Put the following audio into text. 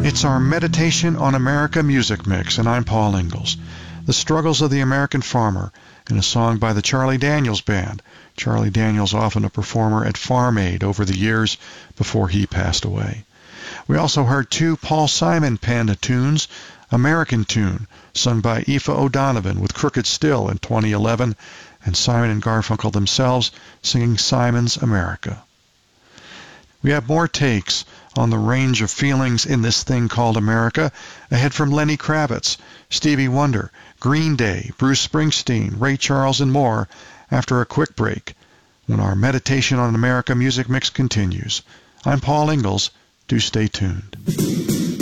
It's our Meditation on America music mix, and I'm Paul Ingalls. The Struggles of the American Farmer, in a song by the Charlie Daniels Band. Charlie Daniels, often a performer at Farm Aid over the years before he passed away. We also heard two Paul Simon penned tunes, American Tune, sung by Aoife O'Donovan with Crooked Still in 2011, and Simon and Garfunkel themselves singing Simon's America. We have more takes on the range of feelings in this thing called America ahead from Lenny Kravitz, Stevie Wonder, Green Day, Bruce Springsteen, Ray Charles, and more after a quick break when our Meditation on America music mix continues. I'm Paul Ingalls. Do stay tuned.